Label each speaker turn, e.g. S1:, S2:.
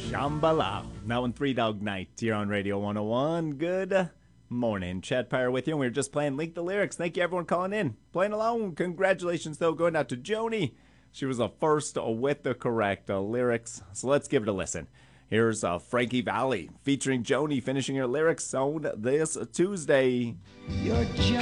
S1: Shambhala. Now in Three Dog Night here on Radio 101. Good morning. Chad Pyre with you. And we were just playing Link the Lyrics. Thank you everyone calling in. Playing along. Congratulations though going out to Joni. She was the first with the correct lyrics. So let's give it a listen. Here's Frankie Valli featuring Joni finishing her lyrics on this Tuesday.
S2: You're